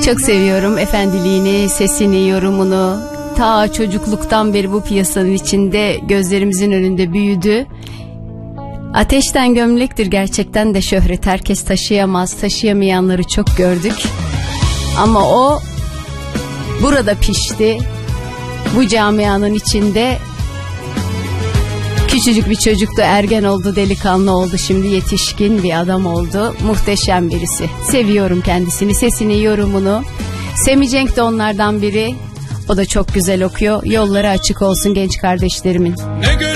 Çok seviyorum efendiliğini, sesini, yorumunu. Ta çocukluktan beri bu piyasanın içinde gözlerimizin önünde büyüdü. Ateşten gömlektir gerçekten de şöhret. Herkes taşıyamaz, taşıyamayanları çok gördük. Ama o burada pişti. Bu camianın içinde küçücük bir çocuktu, ergen oldu, delikanlı oldu, şimdi yetişkin bir adam oldu. Muhteşem birisi. Seviyorum kendisini, sesini, yorumunu. Semi Cenk de onlardan biri. O da çok güzel okuyor. Yolları açık olsun genç kardeşlerimin.